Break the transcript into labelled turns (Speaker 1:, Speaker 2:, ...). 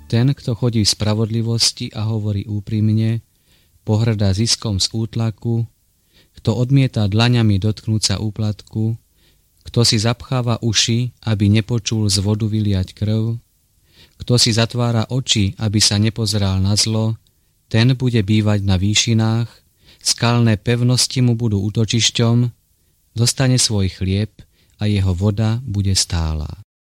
Speaker 1: Ten, kto chodí v spravodlivosti a hovorí úprimne, pohŕda ziskom z útlaku, kto odmieta dlaňami dotknúť sa úplatku, kto si zapcháva uši, aby nepočul z vodu vyliať krv, kto si zatvára oči, aby sa nepozeral na zlo, ten bude bývať na výšinách, skalné pevnosti mu budú útočišťom, dostane svoj chlieb a jeho voda bude stálá.